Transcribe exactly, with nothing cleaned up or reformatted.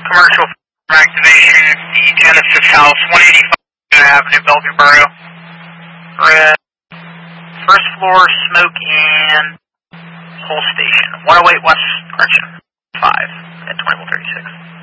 Commercial activation, the Genesis House, one eighty-five Avenue, Bellevue Borough. Red. First floor, smoke and whole station. one oh eight West, correction, five at twenty-one thirty-six.